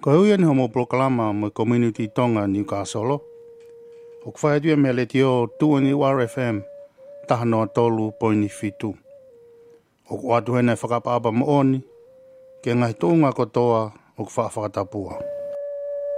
Ko hui ni homo proklama mo community tonga Newcastle. O kwhai dua me le tio tuani RFM tahanoa tolu poini fitu. O kwa atu hene whakapapa mo oni ke ngai tōnga kotoa o kwa whakatapua.